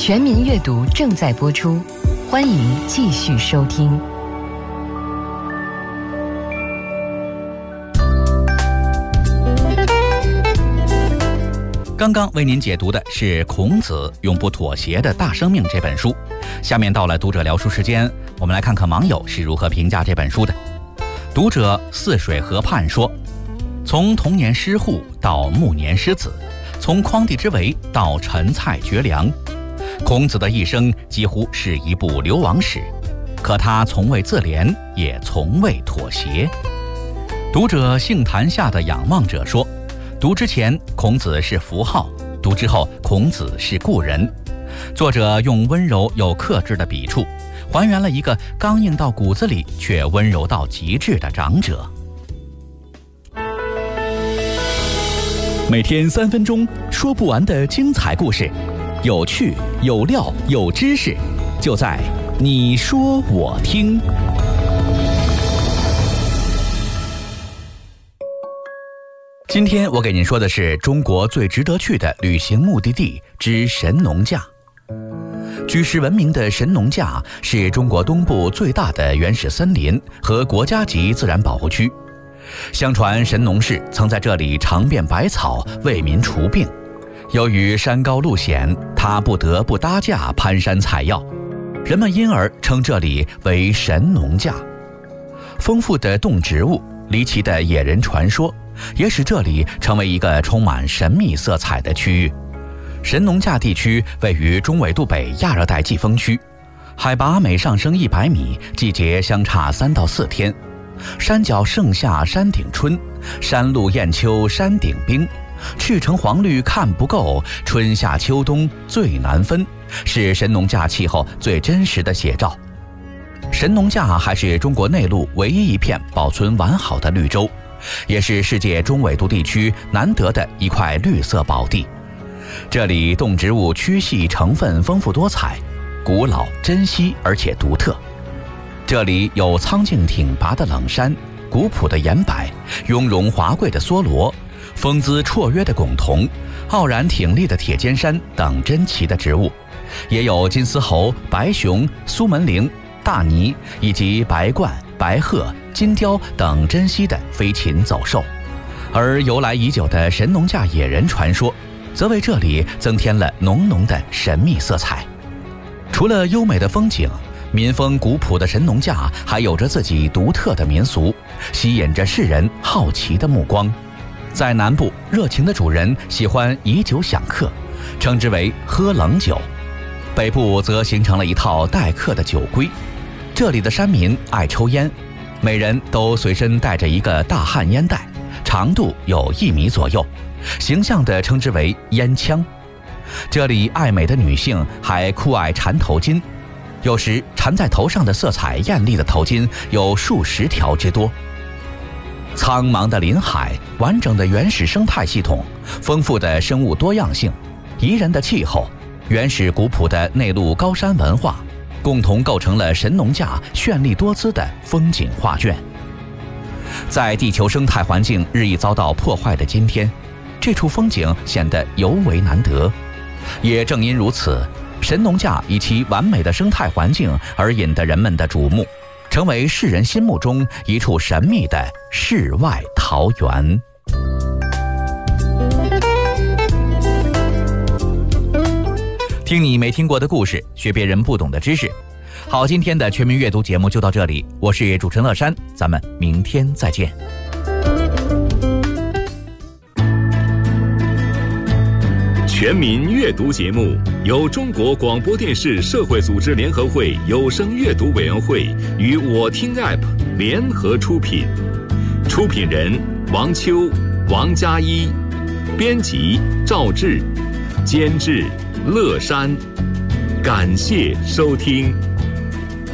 全民阅读正在播出，欢迎继续收听。 刚刚为您解读的是《孔子永不妥协的大生命》这本书。下面到了读者聊书时间，我们来看看网友是如何评价这本书的。读者泗水河畔说，从童年失户到暮年失子，从匡地之围到陈蔡绝粮，孔子的一生几乎是一部流亡史，可他从未自怜，也从未妥协。读者杏坛下的仰望者说，读之前孔子是符号，读之后孔子是故人。作者用温柔又克制的笔触，还原了一个刚硬到骨子里却温柔到极致的长者。每天3分钟，说不完的精彩故事，有趣有料有知识，就在你说我听。今天我给您说的是中国最值得去的旅行目的地之神农架。举世闻名的神农架是中国东部最大的原始森林和国家级自然保护区。相传神农氏曾在这里尝遍百草，为民除病。由于山高路险，他不得不搭架攀山采药，人们因而称这里为神农架。丰富的动植物，离奇的野人传说，也使这里成为一个充满神秘色彩的区域。神农架地区位于中纬度北亚热带季风区，海拔每上升100米，季节相差3到4天。山脚盛夏山顶春，山路艳秋山顶冰，赤橙黄绿看不够，春夏秋冬最难分，是神农架气候最真实的写照。神农架还是中国内陆唯一一片保存完好的绿洲，也是世界中纬度地区难得的一块绿色宝地。这里动植物区系成分丰富多彩，古老珍稀而且独特。这里有苍劲挺拔的冷杉，古朴的岩柏，雍容华贵的梭罗，风姿绰约的拱桐，傲然挺立的铁尖杉等珍奇的植物，也有金丝猴、白熊、苏门铃、大鲵以及白鹳、白鹤、金雕等珍稀的飞禽走兽。而由来已久的神农架野人传说，则为这里增添了浓浓的神秘色彩。除了优美的风景，民风古朴的神农架还有着自己独特的民俗，吸引着世人好奇的目光。在南部，热情的主人喜欢以酒享客，称之为喝冷酒；北部则形成了一套待客的酒规。这里的山民爱抽烟，每人都随身带着一个大旱烟袋，长度有1米左右，形象地称之为烟枪。这里爱美的女性还酷爱缠头巾，有时缠在头上的色彩艳丽的头巾有数十条之多。苍茫的林海，完整的原始生态系统，丰富的生物多样性，宜人的气候，原始古朴的内陆高山文化，共同构成了神农架绚丽多姿的风景画卷。在地球生态环境日益遭到破坏的今天，这处风景显得尤为难得。也正因如此，神农架以其完美的生态环境而引得人们的瞩目，成为世人心目中一处神秘的世外桃源。听你没听过的故事，学别人不懂的知识。好，今天的全民阅读节目就到这里，我是主持人乐山，咱们明天再见。 全民阅读节目由中国广播电视社会组织联合会有声阅读委员会与我听 App 联合出品，出品人王秋、王佳一，编辑赵志，监制乐山。感谢收听。